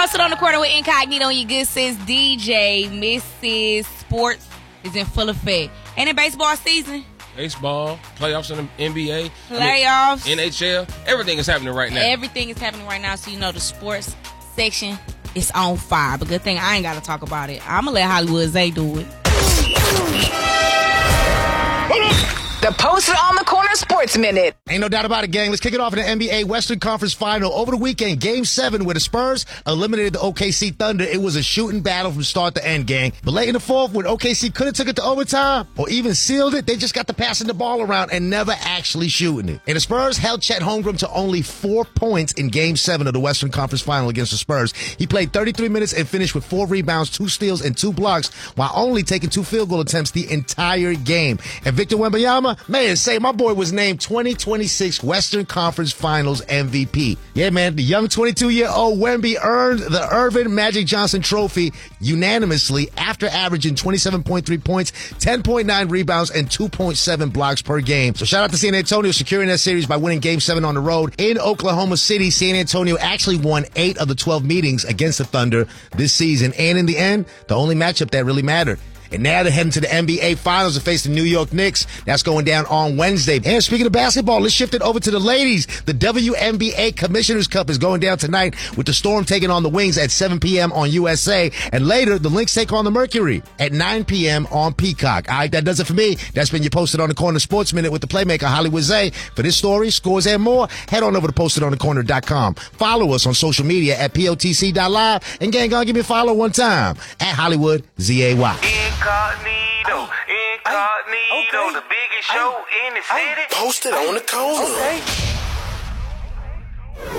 Posted on the corner with Incognito and your good sis DJ. Mrs. Sports is in full effect. Ain't it baseball season? Baseball, playoffs in the NBA. Playoffs. NHL. Everything is happening right now. Everything is happening right now, so you know the sports section is on fire. But good thing I ain't got to talk about it. I'm going to let Hollywood Zay do it. The Posted on the Corner Sports Minute. Ain't no doubt about it, gang. Let's kick it off in the NBA Western Conference Final. Over the weekend, Game 7, where the Spurs eliminated the OKC Thunder. It was a shooting battle from start to end, gang. But late in the fourth, when OKC could have took it to overtime or even sealed it, they just got to passing the ball around and never actually shooting it. And the Spurs held Chet Holmgren to only 4 points in Game 7 of the Western Conference Final against the Spurs. He played 33 minutes and finished with 4 rebounds, 2 steals, and 2 blocks, while only taking 2 field goal attempts the entire game. And Victor Wembanyama, man, say my boy was named 2026 Western Conference Finals MVP. Yeah, man, the young 22-year-old Wemby earned the Irvin Magic Johnson Trophy unanimously after averaging 27.3 points, 10.9 rebounds, and 2.7 blocks per game. So shout out to San Antonio securing that series by winning Game 7 on the road. In Oklahoma City, San Antonio actually won 8 of the 12 meetings against the Thunder this season. And in the end, the only matchup that really mattered. And now they're heading to the NBA Finals to face the New York Knicks. That's going down on Wednesday. And speaking of basketball, let's shift it over to the ladies. The WNBA Commissioner's Cup is going down tonight with the Storm taking on the Wings at 7 p.m. on USA. And later, the Lynx take on the Mercury at 9 p.m. on Peacock. All right, that does it for me. That's been your Posted on the Corner Sports Minute with the playmaker Hollywood Zay. For this story, scores, and more, head on over to PostedOnTheCorner.com. Follow us on social media at POTC.live. And gang, give me a follow one time at Hollywood ZAY. Incognito, the biggest show in the city. Posted on the Corner. Okay.